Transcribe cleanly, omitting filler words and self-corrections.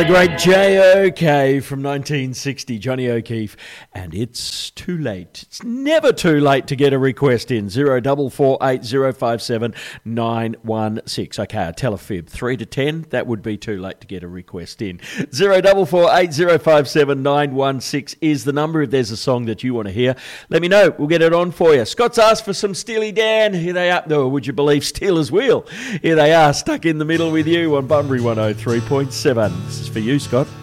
The great J.O.K. from 1960, Johnny O'Keefe, and it's too late. It's never too late to get a request in. 0448057916. Okay, I tell a fib. 3 to 10, that would be too late to get a request in. 0448057916 is the number if there's a song that you want to hear. Let me know. We'll get it on for you. Scott's asked for some Steely Dan. Here they are. No, would you believe Steelers Wheel? Here they are, stuck in the middle with you on Bunbury 103.7. This is for you, Scott.